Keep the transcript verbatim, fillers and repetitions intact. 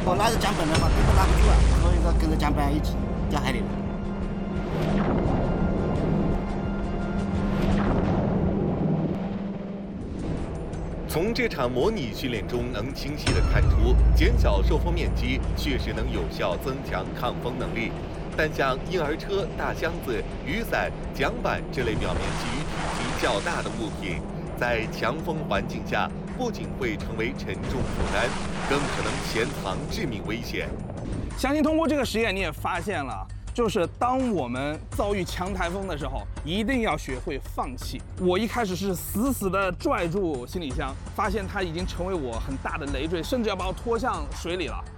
我拉着桨板的话，根本拉不住啊，所以说跟着桨板一起掉海里了。 从这场模拟训练中能清晰地看出，减小受风面积确实能有效增强抗风能力。但像婴儿车、大箱子、雨伞、桨板这类表面积与体积较大的物品，在强风环境下，不仅会成为沉重负担，更可能潜藏致命危险。 相信通过这个实验，你也发现了。就是当我们遭遇强台风的时候，一定要学会放弃。我一开始是死死地拽住行李箱，发现它已经成为我很大的累赘，甚至要把我拖向水里了。